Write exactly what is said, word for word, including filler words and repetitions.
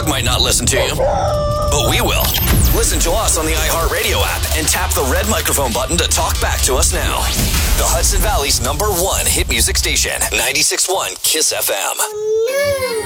dog might not listen to you, but we will. Listen to us on the iHeartRadio app and tap the red microphone button to talk back to us now. The Hudson Valley's number one hit music station, ninety-six point one KISS F M.